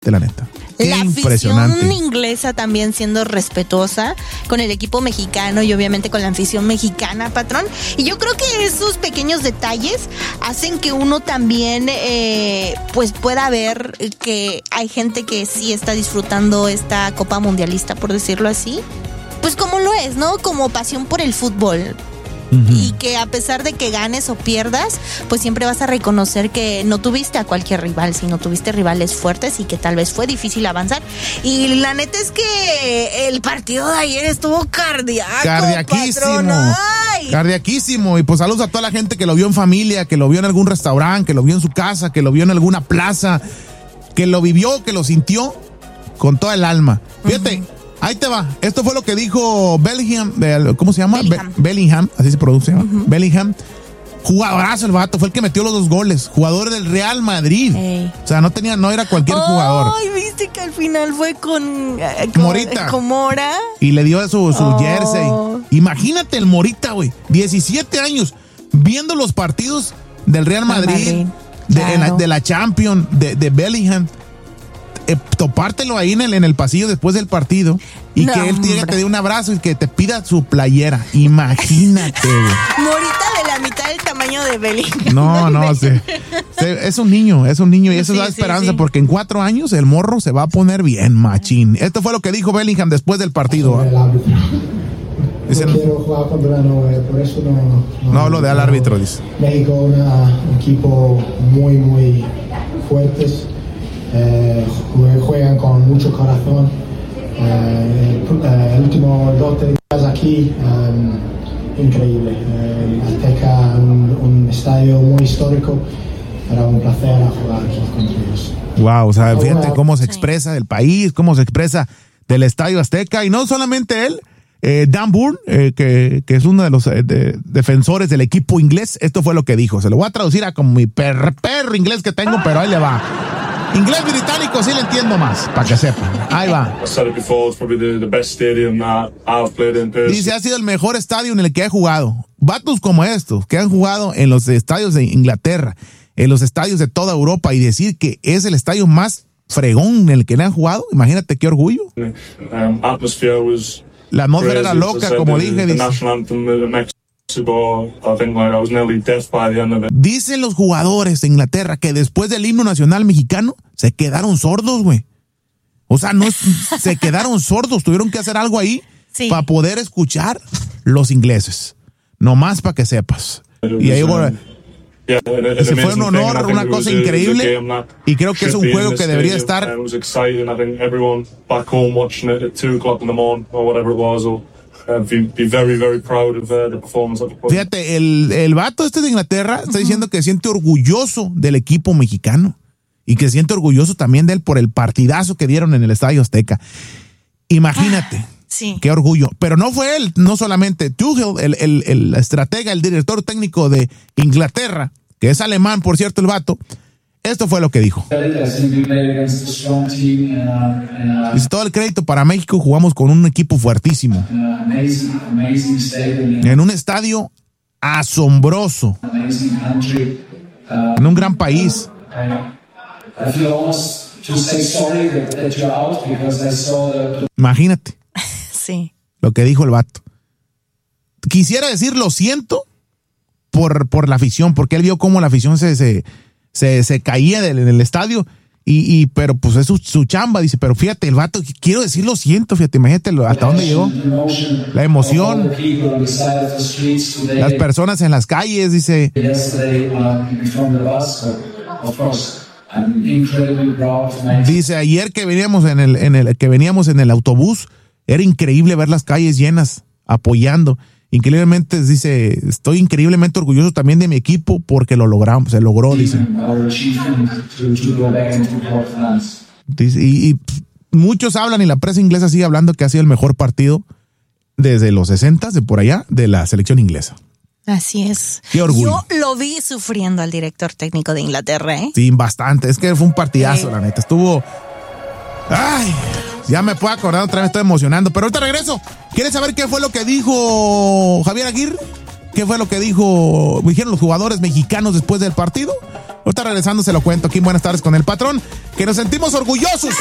la neta. Qué la impresionante. afición inglesa también siendo respetuosa con el equipo mexicano y obviamente con la afición mexicana, patrón. Y yo creo que esos pequeños detalles hacen que uno también pues pueda ver que hay gente que sí está disfrutando esta Copa Mundialista, por decirlo así. Pues como lo es, ¿no? Como pasión por el fútbol. Y que a pesar de que ganes o pierdas, pues siempre vas a reconocer que no tuviste a cualquier rival, sino tuviste rivales fuertes y que tal vez fue difícil avanzar. Y la neta es que el partido de ayer estuvo cardiaquísimo. Cardiaquísimo. Y pues saludos a toda la gente que lo vio en familia, que lo vio en algún restaurante, que lo vio en su casa, que lo vio en alguna plaza, que lo vivió, que lo sintió con toda el alma. Fíjate. Ahí te va. Esto fue lo que dijo Bellingham. ¿Cómo se llama? Bellingham. Así se pronuncia. Bellingham. Jugadorazo el vato. Fue el que metió los 2 goles. Jugador del Real Madrid. O sea, no era cualquier jugador. Ay, viste que al final fue con Morita. Con Mora. Y le dio su jersey. Imagínate el Morita, güey. 17 años. Viendo los partidos del Real Madrid. Claro. De la Champions. De Bellingham. Topártelo ahí en el pasillo después del partido y que él te dé un abrazo y que te pida su playera. Imagínate. Morita de la mitad del tamaño de Bellingham. No, es un niño y eso da esperanza porque en 4 años el morro se va a poner bien machín. Esto fue lo que dijo Bellingham después del partido. Dice, no quiero jugar contra por eso no hablo de al árbitro, dice. México un equipo muy, muy fuertes. Juegan con mucho corazón. El último 2-3 días aquí, increíble. Azteca, un estadio muy histórico. Era un placer jugar aquí contra ellos. Wow, o sea, fíjate cómo se expresa del país, cómo se expresa del Estadio Azteca. Y no solamente él, Dan Burn, que es uno de los defensores del equipo inglés. Esto fue lo que dijo. Se lo voy a traducir a como mi perro inglés que tengo, pero ahí le va. Inglés británico sí le entiendo más, para que sepan. Ahí va. Dice, ha sido el mejor estadio en el que he jugado. Vatos como estos, que han jugado en los estadios de Inglaterra, en los estadios de toda Europa, y decir que es el estadio más fregón en el que le han jugado, imagínate qué orgullo. La atmósfera era loca, como dije. Dicen los jugadores de Inglaterra que después del himno nacional mexicano se quedaron sordos, güey. O sea, se quedaron sordos, tuvieron que hacer algo ahí para poder escuchar los ingleses. Nomás para que sepas. Y ahí se fue un honor, una cosa increíble, y creo que es un juego que debería estar. Fíjate, el vato este de Inglaterra está diciendo que se siente orgulloso del equipo mexicano y que se siente orgulloso también de él por el partidazo que dieron en el Estadio Azteca. Imagínate. Qué orgullo. Pero no fue él, no solamente Tuchel, el estratega, el director técnico de Inglaterra, que es alemán, por cierto, el vato. Esto fue lo que dijo. Dice, todo el crédito para México, jugamos con un equipo fuertísimo. En un estadio asombroso. En un gran país. Imagínate. Sí. Lo que dijo el vato. Quisiera decir lo siento por la afición, porque él vio cómo la afición se caía en el estadio, pero pues es su chamba, dice, pero fíjate, el vato, quiero decir lo siento, fíjate, imagínate hasta dónde llegó, la emoción, las personas en las calles, dice. Dice, ayer que veníamos en el autobús, era increíble ver las calles llenas, apoyando. Increíblemente, dice, estoy increíblemente orgulloso también de mi equipo porque lo logramos, se logró, dice. Y muchos hablan, y la prensa inglesa sigue hablando, que ha sido el mejor partido desde los 60s, de por allá, de la selección inglesa. Así es. Qué orgullo. Yo lo vi sufriendo al director técnico de Inglaterra, ¿eh? Sí, bastante. Es que fue un partidazo, la neta. Estuvo... Ay, ya me puedo acordar otra vez, estoy emocionando. Pero ahorita regreso. ¿Quieres saber qué fue lo que dijo Javier Aguirre? qué fue lo que dijeron los jugadores mexicanos después del partido. Ahorita regresando se lo cuento aquí en Buenas Tardes con el Patrón, que nos sentimos orgullosos